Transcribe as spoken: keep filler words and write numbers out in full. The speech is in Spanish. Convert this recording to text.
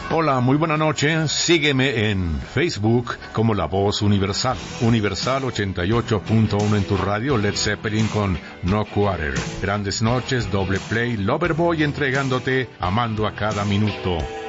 Hola, muy buena noche. Sígueme en Facebook como La Voz Universal. Universal ochenta y ocho punto uno en tu radio, Led Zeppelin con No Quarter. Grandes noches, doble play, Loverboy entregándote Amando a cada minuto.